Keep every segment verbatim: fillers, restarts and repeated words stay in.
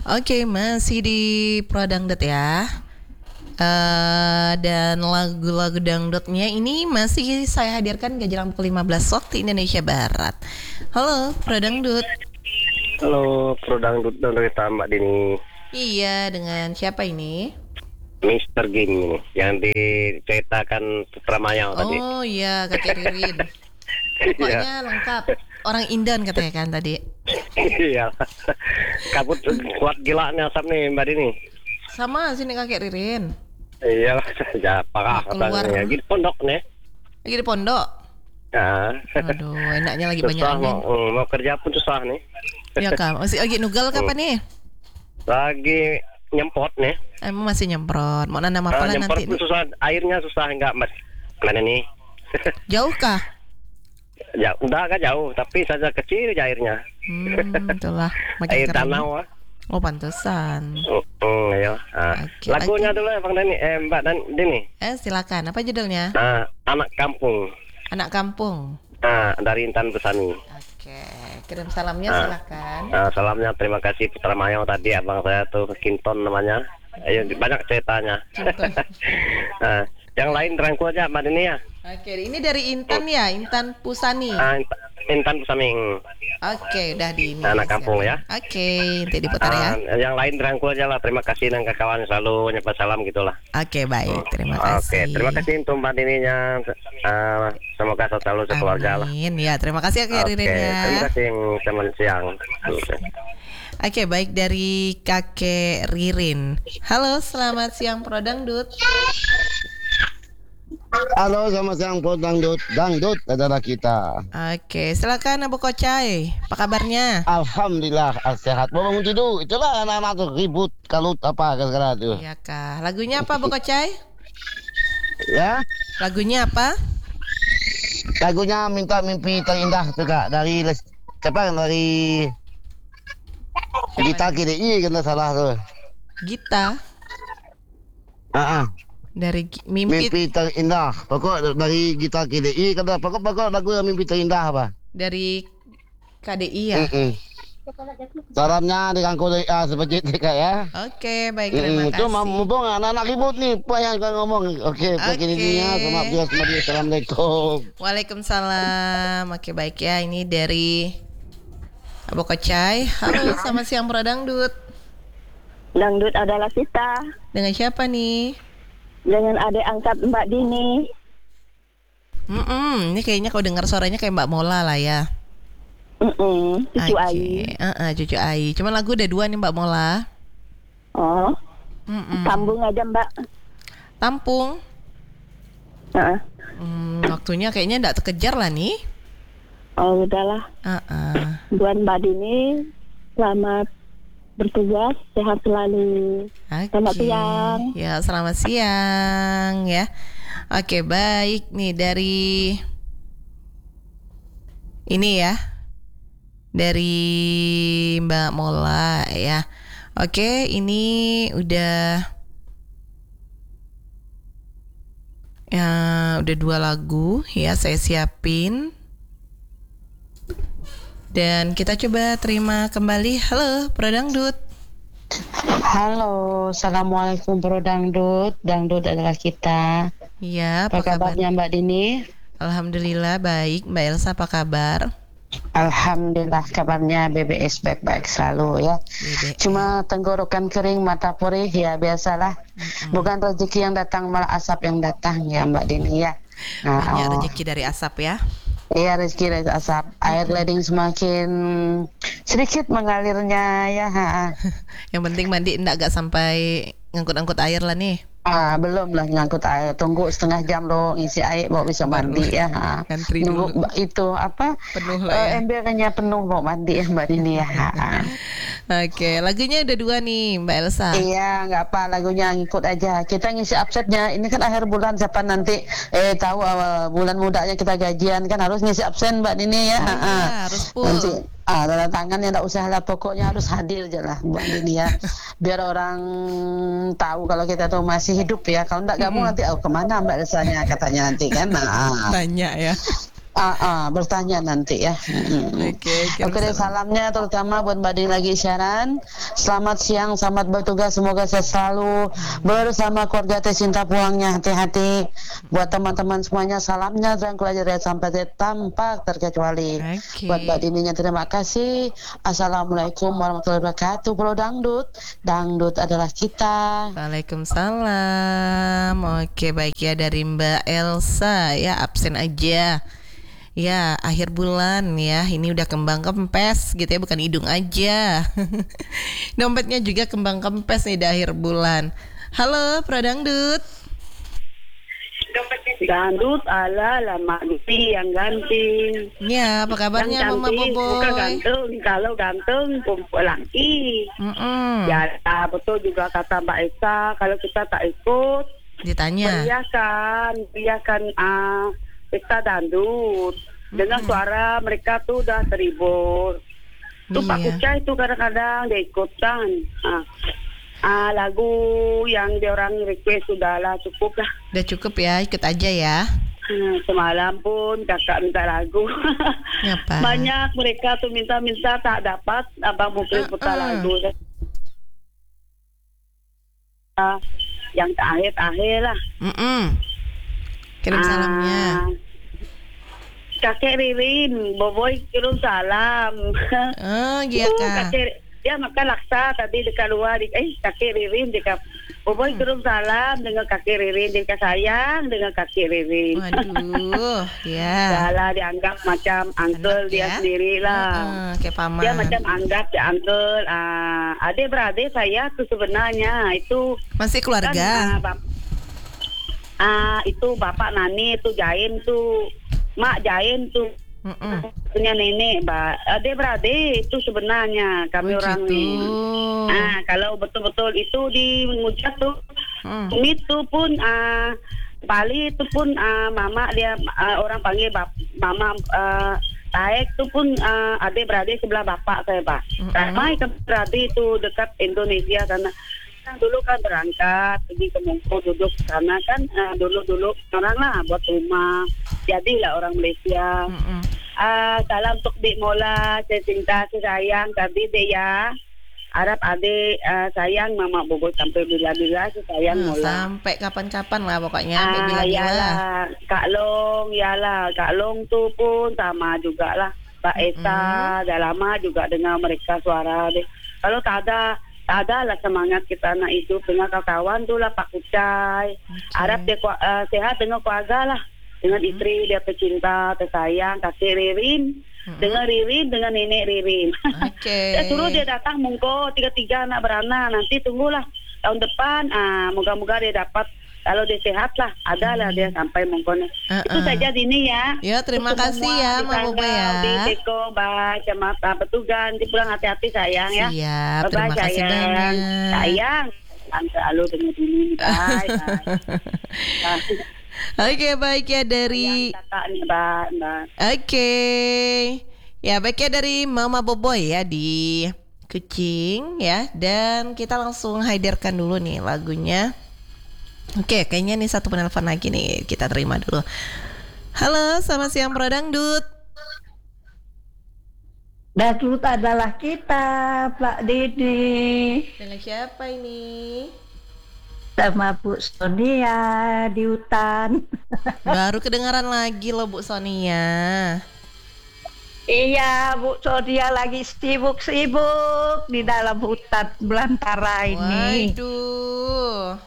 Oke, masih di Pro Dangdut ya. Uh, dan lagu-lagu dangdutnya ini masih saya hadirkan gak jelang pukul lima belas waktu Indonesia Barat. Halo, Pro Dangdut. Halo, Pro Dangdut dari Mbak Dini. Iya, dengan siapa ini? Mister Game ini, yang diceritakan Putra Maya tadi. Oh iya, Kakek Ririn. Pokoknya lengkap. Orang Indan katanya kan tadi. Iya. Kabut kuat gilanya asap nih Mbak Dini. Sama sini Kakek Ririn. Iya, ya parah keluar. katanya. Lagi di pondok nih. Lagi di pondok. Nah. Aduh, enaknya lagi susah, banyak angin. Mau, mau kerja pun susah nih. Iya Kak, masih lagi nugal kapan nih? Lagi nyemprot nih. Emang masih nyemprot. Mau nanam apa Nah, lah nyemprot nanti? pun susah, airnya susah enggak Mas. Mana nih? Jauh kah? Ya, udah agak jauh, tapi saja kecil aja airnya. Hmm, itulah. Makin Air kering. tanah wah. Oh, pantesan. Oh, oh ya. Nah, Oke, lagunya oke. dulu ya Bang Dani, eh Mbak dan Dini. Eh, silakan. Apa judulnya? Nah, Anak Kampung. Anak Kampung. Nah, dari Intan Besani. Oke, kirim salamnya Nah, silakan. Nah, salamnya terima kasih Putra Mayo tadi abang saya tuh Kinton namanya. Ayo banyak ceritanya. Kinton. Nah, yang lain rangkul aja Mbak Dini ya. Oke, ini dari Intan ya, Intan Pusani. Nah, Intan, Intan Besani. Oke, udah di ini. Anak kampung ya. Oke, nanti diputar ya. Nah, yang lain rangkul aja lah. Terima kasih dan kawan selalu nyapa salam gitulah. Oke, baik. Terima Oke, kasih. terima kasih untuk Mbak Dininya. Uh, semoga selalu sekeluarga lah. Amin. Ya, terima kasih ya Kak Oke, Ririn ya. terima kasih teman siang. Oke. Oke, baik dari Kakek Ririn. Halo, selamat siang Pro Dangdut. Halo, selamat siang Pro Dangdut. Dangdut adalah kita. Oke, silakan Abu Kocai. Apa kabarnya? Alhamdulillah sehat. Mau bangun tidur. Itulah anak-anak tuh ribut kalut apa segala tuh. Iya kah. Lagunya apa Abu Kocai? Ya. Lagunya apa? Lagunya Minta Mimpi Terindah tuh Kak, dari siapa dari Gita K D I kan salah tuh. Gita. Ah, uh-uh. Dari Mimpi. Mimpi Terindah. Pokok dari Gita K D I kata pokok-pokok lagu yang Mimpi Terindah apa? Dari K D I ya. Mm-mm. Salamnya dirangkul dari A seperti itu Kak ya. Oke, baik, terima Mm, kasih. itu mumpung anak-anak ribut nih, apa yang kau ngomong? Oke, begini dia, sama dia, sama dia. Assalamualaikum. Waalaikumsalam. Oke, baik ya. Ini dari Abu Kocai. Halo, selamat siang Pro Dangdut. Dangdut adalah kita. Dengan siapa nih? Dengan adik angkat Mbak Dini. Mm-mm, ini kayaknya kau dengar suaranya kayak Mbak Mola lah ya. Mm-mm, cucu Oke, Ayi. uh-uh, cucu Ayi. Cuman lagu udah dua nih Mbak Mola. Oh, Mm-mm. sambung aja Mbak. Tampung. Uh-uh. Hmm, waktunya kayaknya enggak terkejar lah nih. Oh udahlah. Uh-uh. Buat Mbak Dini, selamat bertugas, sehat selalu. Oke. Selamat siang. Ya, selamat siang ya. Oke, baik nih dari ini ya. Dari Mbak Mola ya. Oke, ini udah ya udah dua lagu ya saya siapin. Dan kita coba terima kembali. Halo, Pro Dangdut. Halo, assalamualaikum Pro Dangdut. Dangdut adalah kita. Iya, Apa, apa kabarnya kabar? Mbak Dini? Alhamdulillah baik. Mbak Elsa apa kabar? Alhamdulillah kabarnya B B S baik-baik selalu ya. B B S. Cuma tenggorokan kering, mata perih ya biasalah. Mm-mm. Bukan rezeki yang datang malah asap yang datang ya Mbak Dini ya. Nah, Banyak oh. rezeki dari asap ya. Iya rezeki dari asap. Air leding semakin sedikit mengalirnya ya. Ha. Yang penting mandi enggak agak sampai ngangkut-angkut air lah nih. Ah, belum lah ngangkut air. Tunggu setengah jam lo ngisi air baru bisa mandi ya. Ha. Ngantri Nunggu dulu. ba- itu apa? Penuh lah Eh, ya. embernya penuh mau mandi ya Mbak Dini ya. Ha. Oke, lagunya udah dua nih Mbak Elsa. Iya, nggak apa lagunya ngikut aja. Kita ngisi absennya. Ini kan akhir bulan siapa nanti eh tahu awal bulan mudanya kita gajian kan harus ngisi absen Mbak Dini ya. Oh, Ha. iya, harus full. Nanti ah tanda tangannya nggak usah lah pokoknya harus hadir aja lah Mbak Dini ya. Biar orang tahu kalau kita tuh masih hidup ya. Kalau nggak kamu nanti oh kemana Mbak Elsanya katanya nanti kan. Nah, Tanya ya. Ah, ah, bertanya nanti ya. Mm. Oke, Oke deh, salamnya terutama buat Mbak Dini lagi siaran. Selamat siang, selamat bertugas. Semoga saya selalu bersama keluarga Teh Cinta Puangnya. Hati-hati. Buat teman-teman semuanya, salamnya Rangkul aja dari sampai Z tanpa terkecuali. Oke. Buat Mbak Dininya terima kasih. Assalamualaikum warahmatullahi wabarakatuh. Bro dangdut, dangdut adalah kita. Waalaikumsalam. Oke, baik ya dari Mbak Elsa ya, absen aja. Ya, akhir bulan ya, ini udah kembang kempes gitu ya, bukan hidung aja. Dompetnya juga kembang kempes nih di akhir bulan. Halo, Pradangdut. Gandut ala lama ganti yang ganti. Ya, apa kabarnya Yang Mama cantik, bukan Boboy? ganteng. Kalau ganteng kumpul laki. Mm-mm. Ya betul juga kata Mbak Esa. Kalau kita tak ikut, Ditanya. beriakan, beriakan ah pesta dangdut. Dengan suara mereka tuh udah terhibur. Tuh Pak Iya. Kucai itu kadang-kadang dia ikutkan. Ah, ah, lagu yang dia orang request sudahlah cukup lah. Udah cukup ya, ikut aja ya. Hmm, semalam pun kakak minta lagu. Ngapa? Banyak mereka tuh minta-minta tak dapat. Abang mungkin putar Uh-uh. lagu. Ah, yang terakhir-akhir lah. Mm-mm. Kirim salamnya. Ah, Kakek Ririn, Boboy kirim salam. Oh, iya Uh, Kak. kakek dia makan laksa tadi dekat luar. Di, eh kakek Ririn dekat Boboy kirim salam dengan kakek Ririn, dekat sayang dengan kakek Ririn. Waduh, ya. Salah dianggap macam uncle Anak dia ya? sendiri lah. Heeh, kayak paman. Dia macam anggap dia uncle. Ah, adik beradik saya tuh sebenarnya itu Masih kan, keluarga. ah, bap- ah, itu bapak nani itu jain tuh, mak jain tuh. Mm-mm. Punya nenek, Mbak. Adik beradik itu sebenarnya kami Oh, orang gitu. nih. Ah, kalau betul-betul itu di Mujat tuh, Hmm. itu pun ah Bali itu pun ah, mama dia ah, orang panggil bap, mama ah, Taek itu pun ah, adik beradik sebelah bapak saya, Pak. Mm-mm. Ramai kan beradik itu dekat Indonesia karena kan dulu kan berangkat pergi ke Mongko duduk karena kan ah, dulu-dulu orang lah buat rumah. Jadilah orang Malaysia. Mm-mm. Ah, salam untuk Dik Mola, saya cinta, saya sayang tadi deh ya. Harap adik ah, sayang Mama Bobo sampai bila-bila, saya sayang Hmm, Mola. sampai kapan-kapan lah pokoknya, sampai Ah, bila-bila. yalah, Kak Long, yalah, Kak Long tuh pun sama juga lah. Mbak Esa, dah lama juga dengar mereka suara deh. Kalau tak ada, tak ada lah semangat kita nak hidup dengan kawan tuh lah Pak Kucai. Harap dia kua- ah, sehat dengan keluarga lah. Dengan istri dia pecinta, tersayang, kakek Ririn. Dengan Ririn, dengan nenek Ririn. Oke. Saya suruh dia datang mungko tiga-tiga anak beranak. Nanti tunggulah tahun depan. Ah, moga-moga dia dapat. Kalau dia sehat lah, ada lah dia sampai mungkonya. Uh-uh. Itu saja Dini ya. Ya, terima Untuk kasih semua ya, di Mak Bobo Sanggau, ya. Di Teko, Mbak Cemata Petugan. Nanti pulang hati-hati sayang ya. Siap, Bye-bye, terima kasih sayang. banyak. Sayang. Jangan selalu dengan Dini. Bye. Bye. Oke, baik ya dari Kakak nih, Mbak. Mbak. Oke. Ya, baiknya dari Mama Boboy ya di Kucing ya. Dan kita langsung hadirkan dulu nih lagunya. Oke, kayaknya nih satu penelpon lagi nih. Kita terima dulu. Halo, selamat siang Pradangdut. Dangdut adalah kita, Pak Didi. Dengan siapa ini? Sama Bu Sonia di hutan. Baru kedengaran lagi loh Bu Sonia. Iya, Bu Sonia lagi sibuk-sibuk di dalam hutan belantara ini. Waduh.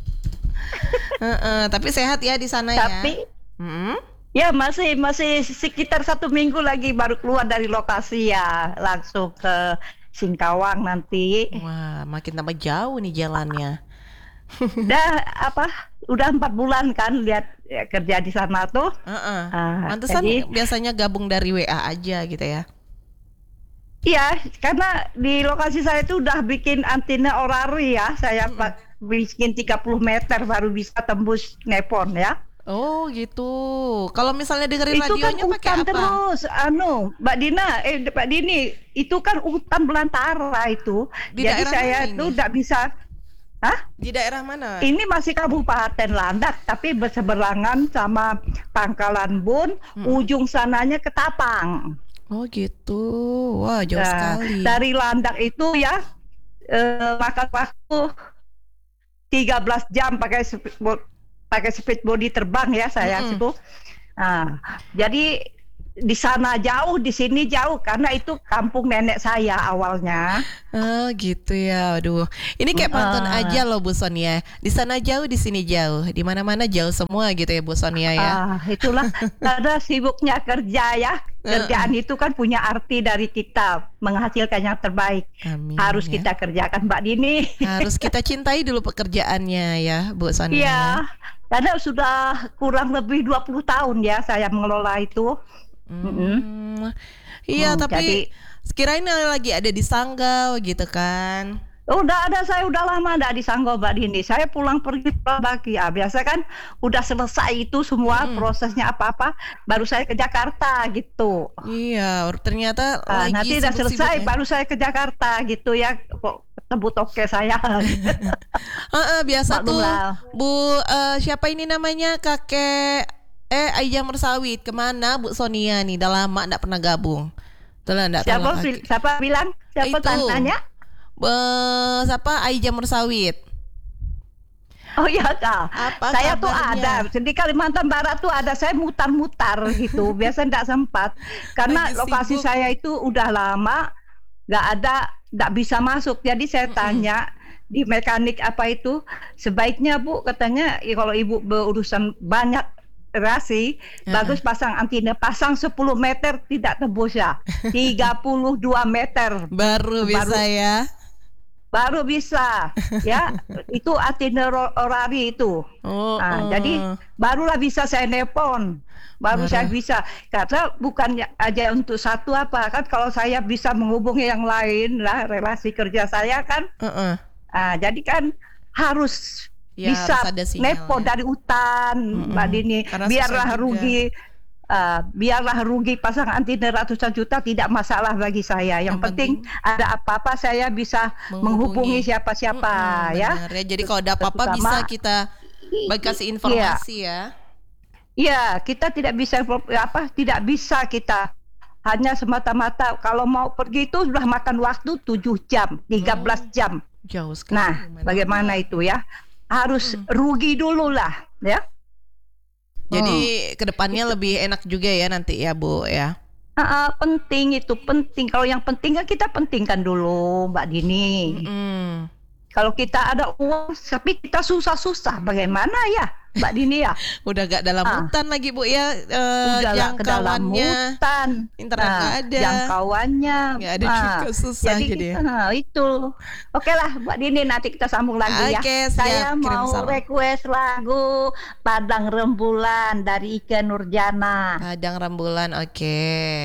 Heeh, tapi sehat ya di sana Tapi ya. Hmm? ya masih masih sekitar satu minggu lagi baru keluar dari lokasi ya, langsung ke Singkawang nanti. Wah, makin tambah jauh nih jalannya. Udah apa? Udah empat bulan kan lihat ya, kerja di sana tuh. Heeh. Ah, Pantesan jadi- biasanya gabung dari W A aja gitu ya. Iya, karena di lokasi saya itu udah bikin antena orari ya. Saya pa- bikin tiga puluh meter baru bisa tembus nepon ya. Oh gitu. Kalau misalnya dengerin Itu kan radionya pakai hutan apa? terus, anu, Mbak Dina, eh Mbak Dini, itu kan hutan belantara itu. Di Jadi daerah saya mana itu ini? tidak bisa Hah? Di daerah mana? Ini masih Kabupaten Landak, tapi berseberangan sama Pangkalan Bun, hmm. ujung sananya Ketapang. Oh gitu, wah jauh Nah, sekali. dari Landak itu ya eh, makan waktu tiga belas jam pakai speedboat, pakai speedboat terbang ya saya Mm-mm. situ. Nah, jadi di sana jauh, di sini jauh karena itu kampung nenek saya awalnya. Oh gitu ya, aduh. Ini kayak pantun Ah. aja loh Bu Sonia. Di sana jauh, di sini jauh, di mana-mana jauh semua gitu ya Bu Sonia ya. Ah, itulah karena sibuknya kerja ya. Kerjaan itu kan punya arti dari kita menghasilkan yang terbaik. Amin. Harus ya. kita kerjakan Mbak Dini. Harus kita cintai dulu pekerjaannya ya Bu Sonia. Iya, karena sudah kurang lebih dua puluh tahun ya saya mengelola itu. Hmm. Iya, Hmm, tapi jadi- sekirain lagi ada di Sanggau gitu kan. Udah ada, saya udah lama enggak di Sanggau Mbak Dini. Saya pulang pergi pulang bagi. Ya, biasa kan udah selesai itu semua Hmm. prosesnya apa-apa, baru saya ke Jakarta gitu. Iya, ternyata Ah, lagi nanti udah sibuk-sibuk selesai ya. baru saya ke Jakarta gitu ya. Kok sebut oke saya. Heeh, biasa Maklum tuh lah. Bu eh, siapa ini namanya kakek eh Aija Mersawit kemana Bu Sonia nih? Udah lama enggak pernah gabung. Udah enggak tahu Siapa lagi. bil- siapa bilang? Siapa Itu. tanya? Eh, siapa Aija Mersawit? Oh iya Kak. Apa Saya tuh kabarnya? ada. Di Kalimantan Barat tuh ada, saya mutar-mutar gitu. Biasa enggak sempat. Karena Lagi lokasi sibuk. saya itu udah lama enggak ada, enggak bisa masuk. Jadi saya tanya di mekanik apa itu, sebaiknya Bu katanya ya, kalau Ibu berurusan banyak relasi, bagus pasang antena, pasang sepuluh meter tidak tembus ya. tiga puluh dua meter Baru bisa Baru- ya. baru bisa ya. Itu antena ro- orari itu. Oh, Nah, oh. jadi barulah bisa saya nepon, baru Baru. saya bisa. Karena bukan ya- aja untuk satu apa kan, kalau saya bisa menghubungi yang lain lah, relasi kerja saya kan. Heeh. Ah, jadi kan harus Ya, bisa harus ada sinyalnya. nepon dari hutan, Mm-mm. Mbak Dini. Karena Biarlah susah juga. rugi, ah, biarlah rugi pasang antena ratusan juta tidak masalah bagi saya. Yang, Yang penting, ada apa-apa saya bisa Menghubungi. menghubungi siapa-siapa Mm-mm, ya. benar ya. Jadi kalau ada apa-apa Terutama- bisa kita bagi kasih informasi ya. Iya, kita tidak bisa apa, tidak bisa kita hanya semata-mata kalau mau pergi itu sudah makan waktu tujuh jam, tiga belas jam. Jauh sekali. Nah, Gimana? bagaimana itu ya? Harus rugi dulu lah, ya. Jadi Hmm. kedepannya lebih enak juga ya nanti ya Bu ya. Ah, ah, penting itu penting. Kalau yang penting kan kita pentingkan dulu, Mbak Dini. Mm. Kalau kita ada uang, tapi kita susah-susah, bagaimana ya, Mbak Dini ya? Udah gak dalam Ah. hutan lagi Bu ya. Eh, Udah lah ke dalam jangkauannya. hutan, internet nggak ada. jangkauannya, Nggak ada nah, juga, susah jadi, jadi. kita, nah, itu. Oke lah, Mbak Dini, nanti kita sambung lagi ya. Oke, siap. Saya Kirim mau salam. request lagu Padang Rembulan dari Ika Nurjana. Padang Rembulan, oke.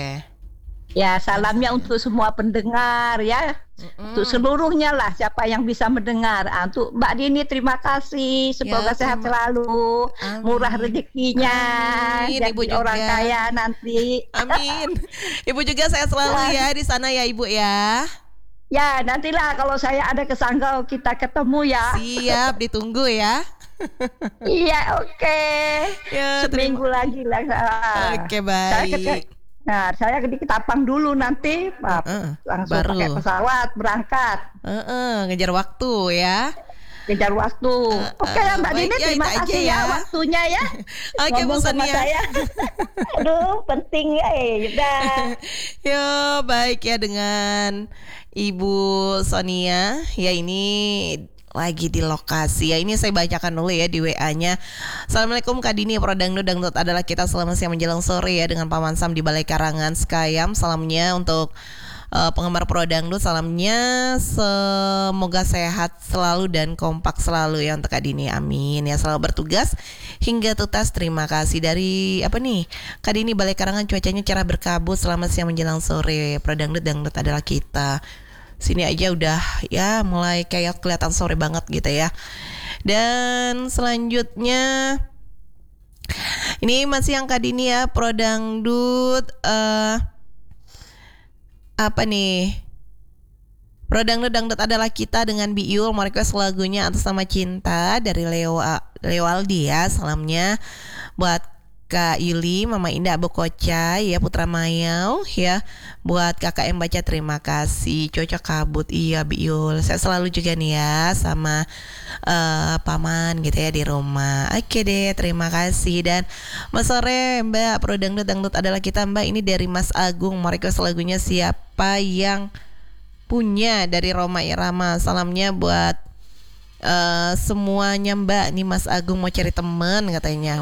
Ya, salamnya untuk semua pendengar ya. Mm-mm. Untuk seluruhnya lah siapa yang bisa mendengar. Ah, untuk Mbak Dini terima kasih. Semoga Ya, sehat terima- selalu, Amin. murah rezekinya, Amin, jadi Ibu juga. orang kaya nanti. Amin. Ibu juga saya selalu ya di sana ya Ibu ya. Ya, nantilah kalau saya ada ke Sanggau kita ketemu ya. Siap, ditunggu ya. Iya, oke. Ya, Seminggu lagi lah. Ah. Oke, Saya ke, baik. nah, saya di Ketapang dulu nanti, ah, Heeh, langsung baru. pakai pesawat berangkat. Heeh, ngejar waktu ya. Kejar waktu. Oke ya Mbak baik Dini, ya, terima itu aja kasih ya. ya. waktunya ya. Oke, Bu Ngomong sama Sonia. saya. Aduh, penting ya. Udah. Yo, baik ya dengan Ibu Sonia. Ya ini lagi di lokasi ya. Ini saya bacakan dulu ya di W A-nya. Assalamualaikum Kak Dini, Prodangdut Dangdut adalah kita selama siang menjelang sore ya dengan Paman Sam di Balai Karangan Skayam. Salamnya untuk uh, penggemar Prodangdut, salamnya semoga sehat selalu dan kompak selalu ya untuk Kak Dini. Amin ya, selalu bertugas hingga tuntas. Terima kasih dari apa nih? Kak Dini, Balai Karangan cuacanya cerah berkabut selama siang menjelang sore. Prodangdut Dangdut adalah kita. Sini aja udah ya mulai kayak kelihatan sore banget gitu ya. Dan selanjutnya ini masih yang Kak Dini ya, Prodangdut uh, apa nih? Pro Dangdut Dangdut adalah kita dengan Biul mau request lagunya Atas Nama Cinta dari Leo Leo Aldi ya. Salamnya buat Kak Yuli, Mama Indah, Abu Koca, ya Putra Mayau, ya buat kakak yang baca terima kasih, Cocok Kabut, iya Biul, saya selalu juga nih ya sama uh, paman gitu ya di rumah. Oke deh, terima kasih dan Mas sore Mbak, Pro Dangdut Dangdut adalah kita Mbak, ini dari Mas Agung, mau request lagunya Siapa Yang Punya dari Roma Irama. Salamnya buat Uh, semuanya Mbak, nih Mas Agung mau cari temen katanya.